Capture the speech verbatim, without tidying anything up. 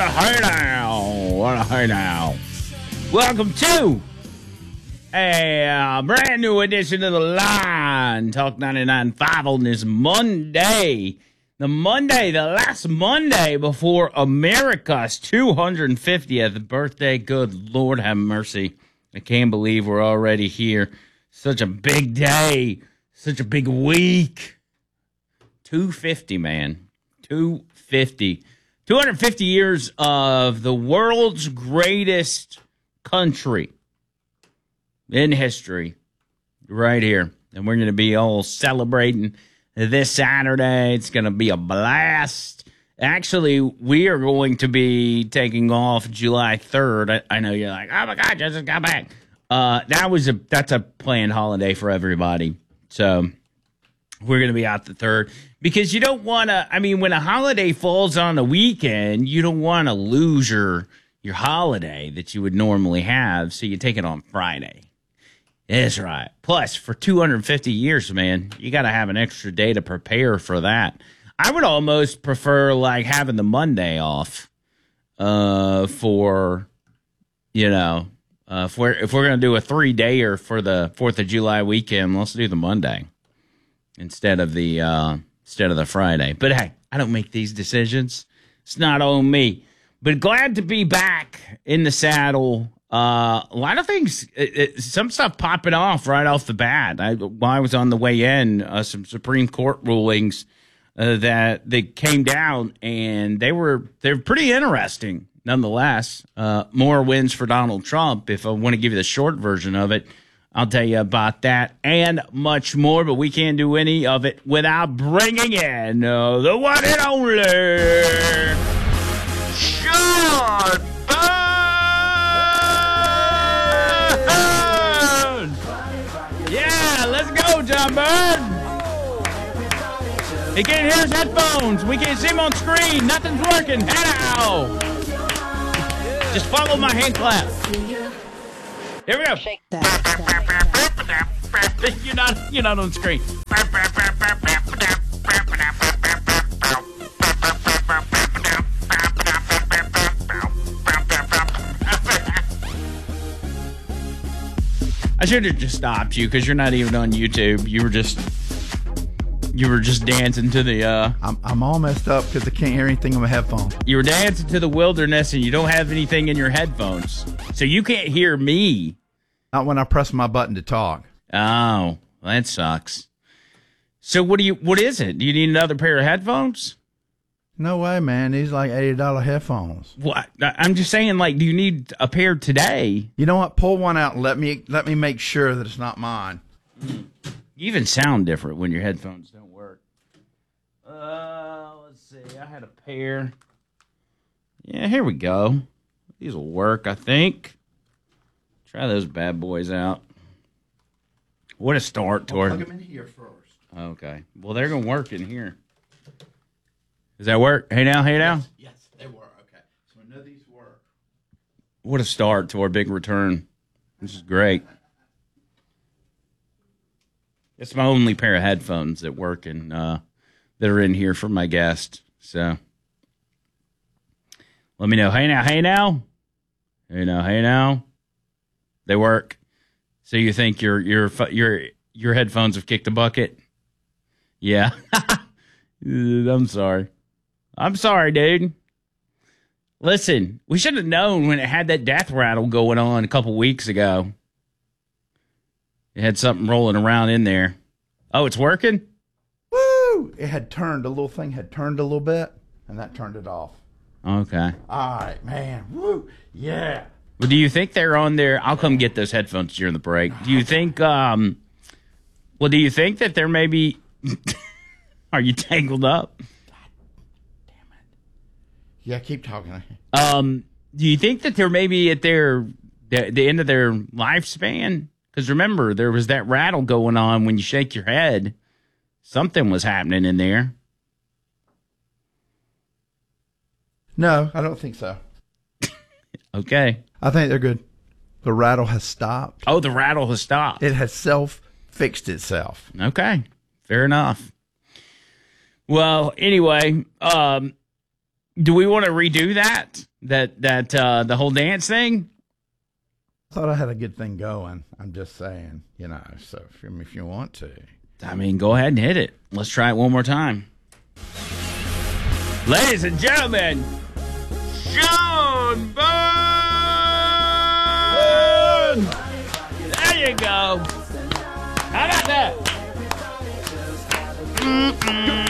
hey now, what a hey now. Welcome to a uh, brand new edition of The Line, Talk ninety-nine point five on this Monday. The Monday, the last Monday before America's two hundred fiftieth birthday. Good Lord have mercy. I can't believe we're already here. Such a big day. Such a big week. two fifty, man. two fifty. two hundred fifty years of the world's greatest country in history. Right here. And we're going to be all celebrating this Saturday. It's going to be a blast. Actually, we are going to be taking off July third. I, I know you're like, oh my God, just got back. Uh, that was a that's a planned holiday for everybody. So we're going to be out the third because you don't want to. I mean, when a holiday falls on a weekend, you don't want to lose your your holiday that you would normally have. So you take it on Friday. That's right. Plus, for two hundred fifty years, man, you got to have an extra day to prepare for that. I would almost prefer like having the Monday off uh, for, you know, uh, if we're, if we're going to do a three-dayer for the fourth of July weekend, let's do the Monday instead of the uh, instead of the Friday. But, hey, I don't make these decisions. It's not on me. But glad to be back in the saddle. Uh, a lot of things, it, it, some stuff popping off right off the bat. I, while I was on the way in, uh, some Supreme Court rulings uh, that they came down, and they were they're pretty interesting. Nonetheless, uh, more wins for Donald Trump. If I want to give you the short version of it, I'll tell you about that and much more. But we can't do any of it without bringing in uh, the one and only Sean. John Bird. He can't hear his headphones. We can't see him on screen. Nothing's working. Hello. Just follow my hand clap. Here we go. Shake that. You're not, you're not on screen. I should have just stopped you because you're not even on YouTube. You were just, you were just dancing to the. Uh, I'm I'm all messed up because I can't hear anything on my headphones. You were dancing to the wilderness, and you don't have anything in your headphones, so you can't hear me. Not when I press my button to talk. Oh, that sucks. So what do you? What is it? Do you need another pair of headphones? No way, man. These like eighty dollar headphones. What? I'm just saying, like, do you need a pair today? You know what? Pull one out and let me let me make sure that it's not mine. You even sound different when your headphones don't work. Uh, let's see. I had a pair. Yeah, here we go. These will work, I think. Try those bad boys out. What a start, Tor. Plug them in here first. Okay. Well, they're going to work in here. Does that work? Hey now, hey now? Yes, yes, they work. Okay. So I know these work. What a start to our big return. This is great. It's my only pair of headphones that work and uh, that are in here for my guest. So let me know. Hey now, hey now? Hey now, hey now? They work. So you think your your your your headphones have kicked the bucket? Yeah. I'm sorry. I'm sorry, dude. Listen, we should have known when it had that death rattle going on a couple weeks ago. It had something rolling around in there. Oh, it's working? Woo! It had turned, the little thing had turned a little bit, and that turned it off. Okay. All right, man. Woo! Yeah. Well, do you think they're on there? I'll come get those headphones during the break. Do you think, um, well, do you think that they're maybe, are you tangled up? Yeah, keep talking. Um, do you think that they're maybe at their the, the end of their lifespan? Because remember, there was that rattle going on when you shake your head. Something was happening in there. No, I don't think so. Okay. I think they're good. The rattle has stopped. Oh, the rattle has stopped. It has self-fixed itself. Okay. Fair enough. Well, anyway, um, Do we want to redo that? That that uh, the whole dance thing? I thought I had a good thing going. I'm just saying, you know. So if you, if you want to, I mean, go ahead and hit it. Let's try it one more time. Ladies and gentlemen, Sean Boone! There you go. How about that? Mm-mm.